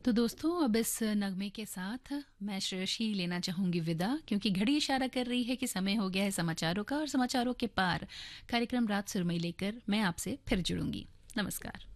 तो दोस्तों अब इस नगमे के साथ मैं श्रेयशी लेना चाहूंगी विदा, क्योंकि घड़ी इशारा कर रही है कि समय हो गया है समाचारों का, और समाचारों के पार कार्यक्रम रात सुरमई लेकर मैं आपसे फिर जुड़ूंगी। नमस्कार।